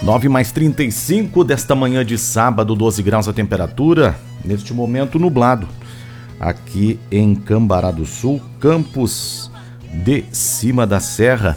9h mais 35 desta manhã de sábado, 12 graus a temperatura, neste momento nublado, aqui em Cambará do Sul, Campos de Cima da Serra.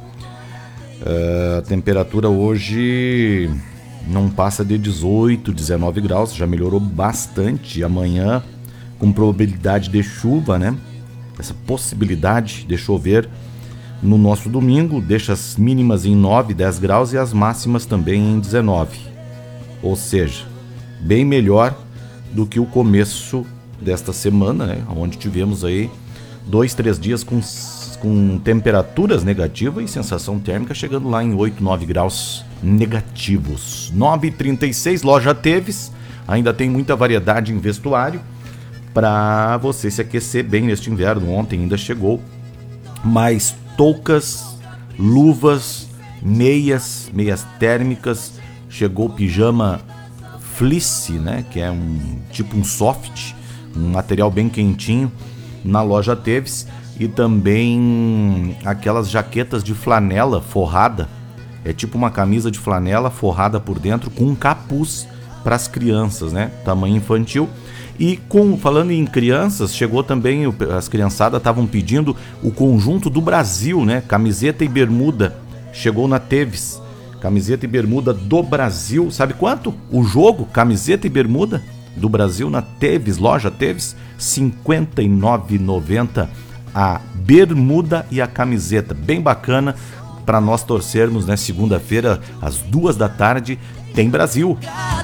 A temperatura hoje não passa de 18, 19 graus, já melhorou bastante. Amanhã, com probabilidade de chuva, né? Essa possibilidade de chover no nosso domingo, deixa as mínimas em 9, 10 graus e as máximas também em 19. Ou seja, bem melhor do que o começo desta semana, né? Onde tivemos aí 2, 3 dias com temperaturas negativas e sensação térmica chegando lá em 8, 9 graus negativos. 9h36, loja Teves, ainda tem muita variedade em vestuário para você se aquecer bem neste inverno. Ontem ainda chegou mais toucas, luvas, meias térmicas, chegou pijama fleece, né, que é um soft, um material bem quentinho na loja Teves, e também aquelas jaquetas de flanela forrada, é tipo uma camisa de flanela forrada por dentro com um capuz para as crianças, né, tamanho infantil. E falando em crianças, chegou também, as criançadas estavam pedindo o conjunto do Brasil, né? Camiseta e bermuda, chegou na Teves. Camiseta e bermuda do Brasil, sabe quanto? O jogo, camiseta e bermuda do Brasil na Teves, loja Teves, R$ 59,90 a bermuda e a camiseta. Bem bacana para nós torcermos, né? Segunda-feira, às 2 da tarde, tem Brasil.